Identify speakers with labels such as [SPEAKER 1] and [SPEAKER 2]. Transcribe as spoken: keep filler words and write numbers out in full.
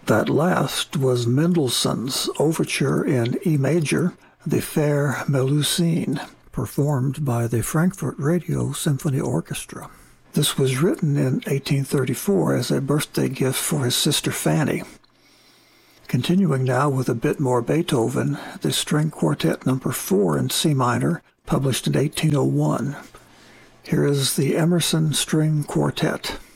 [SPEAKER 1] That last was Mendelssohn's Overture in E major, the Fair Melusine, performed by the Frankfurt Radio Symphony Orchestra. This was written in eighteen thirty-four as a birthday gift for his sister Fanny. Continuing now with a bit more Beethoven, the String Quartet number four in C minor, published in eighteen oh one. Here is the Emerson String Quartet.